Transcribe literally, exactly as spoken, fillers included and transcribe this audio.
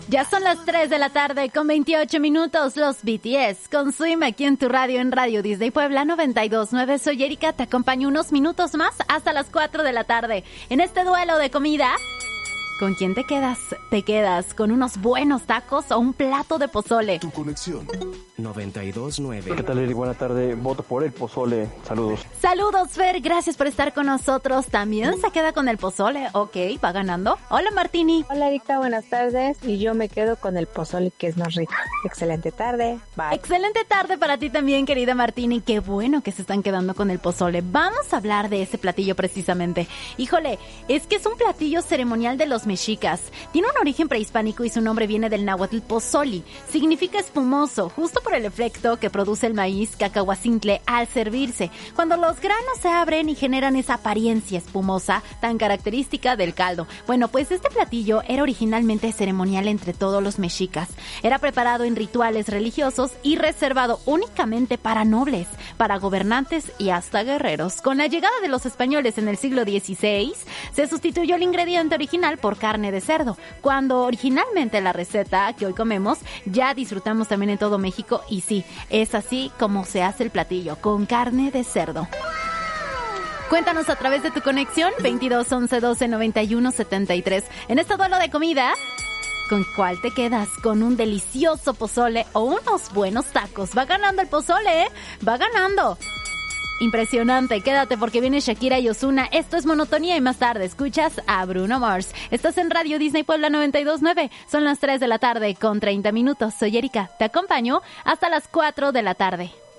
Ya son las tres de la tarde con veintiocho minutos, los B T S con Swim aquí en tu radio, en Radio Disney Puebla noventa y dos punto nueve. Soy Erika, te acompaño unos minutos más hasta las cuatro de la tarde. En este duelo de comida, ¿con quién te quedas? ¿Te quedas con unos buenos tacos o un plato de pozole? Tu conexión noventa y dos punto nueve. ¿Qué tal, Eri? Buena tarde. Voto por el pozole. Saludos. Saludos, Fer. Gracias por estar con nosotros. ¿También se queda con el pozole? Ok, va ganando. Hola, Martini. Hola, Erika. Buenas tardes. Y yo me quedo con el pozole, que es más rico. Excelente tarde. Bye. Excelente tarde para ti también, querida Martini. Qué bueno que se están quedando con el pozole. Vamos a hablar de ese platillo precisamente. Híjole, es que es un platillo ceremonial de los mexicas. Tiene un origen prehispánico y su nombre viene del náhuatl pozoli. Significa espumoso, justo por el efecto que produce el maíz cacahuacintle al servirse, cuando los granos se abren y generan esa apariencia espumosa tan característica del caldo. Bueno, pues este platillo era originalmente ceremonial entre todos los mexicas. Era preparado en rituales religiosos y reservado únicamente para nobles, para gobernantes y hasta guerreros. Con la llegada de los españoles en el siglo dieciséis, se sustituyó el ingrediente original por carne de cerdo, cuando originalmente la receta que hoy comemos ya disfrutamos también en todo México. Y sí, es así como se hace el platillo, con carne de cerdo. Cuéntanos a través de tu conexión veintidós once doce noventa y uno setenta y tres. En este duelo de comida, ¿con cuál te quedas? ¿Con un delicioso pozole o unos buenos tacos? Va ganando el pozole, ¿eh? Va ganando. Impresionante, quédate porque viene Shakira y Ozuna. Esto es Monotonía y más tarde escuchas a Bruno Mars. Estás en Radio Disney Puebla noventa y dos punto nueve. Son las tres de la tarde con treinta minutos. Soy Erika, te acompaño hasta las cuatro de la tarde.